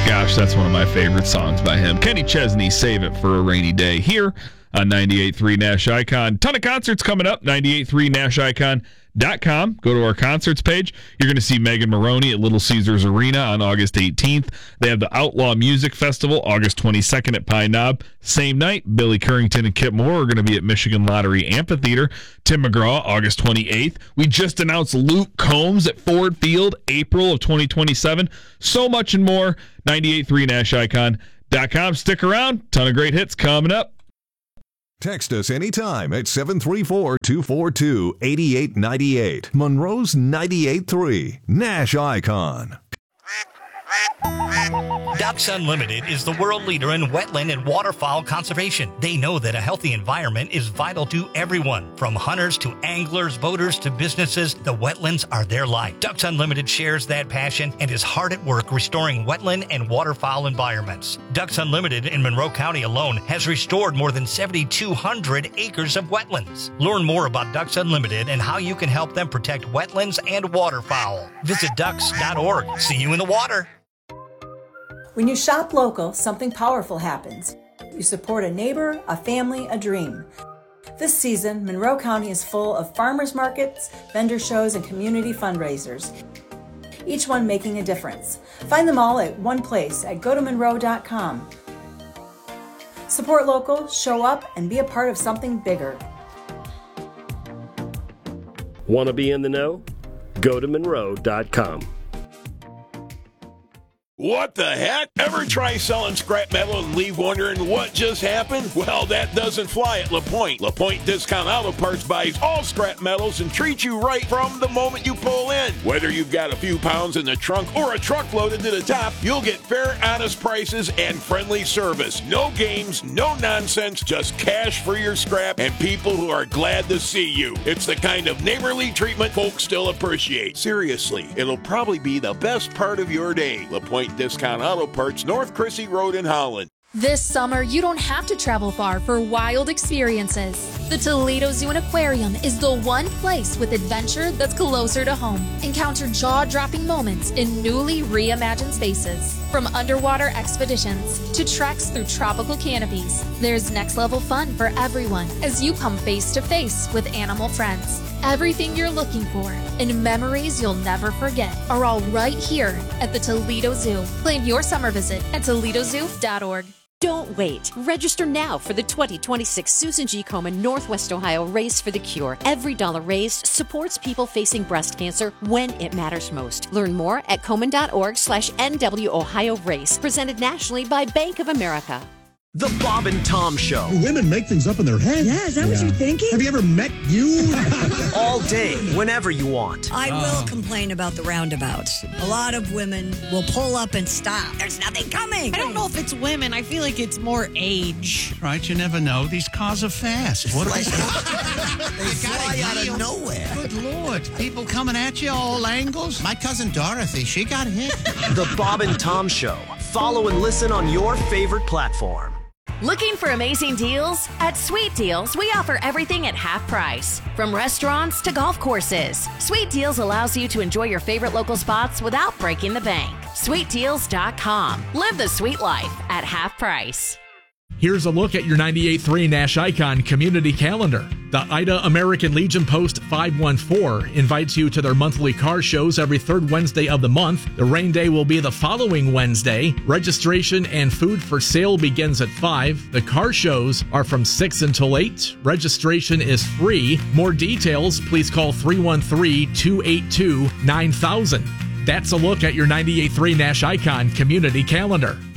Gosh, that's one of my favorite songs by him. Kenny Chesney, Save It for a Rainy Day, here on 98.3 Nash Icon. Ton of concerts coming up, 98.3nashicon.com. Go to our concerts page. You're going to see Megan Maroney at Little Caesars Arena on August 18th. They have the Outlaw Music Festival August 22nd at Pine Knob. Same night, Billy Currington and Kip Moore are going to be at Michigan Lottery Amphitheater. Tim McGraw, August 28th. We just announced Luke Combs at Ford Field, April of 2027. So much and more, 98.3nashicon.com. Stick around. Ton of great hits coming up. Text us anytime at 734-242-8898. Monroe's 98.3 Nash Icon. Ducks Unlimited is the world leader in wetland and waterfowl conservation. They know that a healthy environment is vital to everyone. From hunters to anglers, boaters to businesses, the wetlands are their life. Ducks Unlimited shares that passion and is hard at work restoring wetland and waterfowl environments. Ducks Unlimited in Monroe County alone has restored more than 7,200 acres of wetlands. Learn more about Ducks Unlimited and how you can help them protect wetlands and waterfowl. Visit ducks.org. See you in the water. When you shop local, something powerful happens. You support a neighbor, a family, a dream. This season, Monroe County is full of farmers markets, vendor shows, and community fundraisers, each one making a difference. Find them all at one place at gotomonroe.com. Support local, show up, and be a part of something bigger. Want to be in the know? Go to Monroe.com. What the heck? Ever try selling scrap metal and leave wondering what just happened? Well, that doesn't fly at LaPointe. LaPointe Discount Auto Parts buys all scrap metals and treats you right from the moment you pull in. Whether you've got a few pounds in the trunk or a truck loaded to the top, you'll get fair, honest prices and friendly service. No games, no nonsense, just cash for your scrap and people who are glad to see you. It's the kind of neighborly treatment folks still appreciate. Seriously, it'll probably be the best part of your day. LaPointe Discount Auto Parts, North Crissy Road in Holland. This summer, you don't have to travel far for wild experiences. The Toledo Zoo and Aquarium is the one place with adventure that's closer to home. Encounter jaw-dropping moments in newly reimagined spaces. From underwater expeditions to treks through tropical canopies, there's next-level fun for everyone as you come face-to-face with animal friends. Everything you're looking for and memories you'll never forget are all right here at the Toledo Zoo. Plan your summer visit at ToledoZoo.org. Don't wait. Register now for the 2026 Susan G. Komen Northwest Ohio Race for the Cure. Every dollar raised supports people facing breast cancer when it matters most. Learn more at Komen.org/NW Ohio Race. Presented nationally by Bank of America. The Bob and Tom Show. Women make things up in their head. Yeah, is that what you're thinking? Have you ever met you? All day, whenever you want. I will complain about the roundabouts. A lot of women will pull up and stop. There's nothing coming. I don't know if it's women. I feel like it's more age. Right, you never know. These cars are fast. What they fly out of nowhere. Good Lord. People coming at you all angles. My cousin Dorothy, she got hit. The Bob and Tom Show. Follow and listen on your favorite platform. Looking for amazing deals? At Sweet Deals, we offer everything at half price. From restaurants to golf courses, Sweet Deals allows you to enjoy your favorite local spots without breaking the bank. SweetDeals.com. Live the sweet life at half price. Here's a look at your 98.3 Nash Icon community calendar. The Ida American Legion Post 514 invites you to their monthly car shows every third Wednesday of the month. The rain day will be the following Wednesday. Registration and food for sale begins at 5. The car shows are from 6 until 8. Registration is free. More details, please call 313-282-9000. That's a look at your 98.3 Nash Icon community calendar.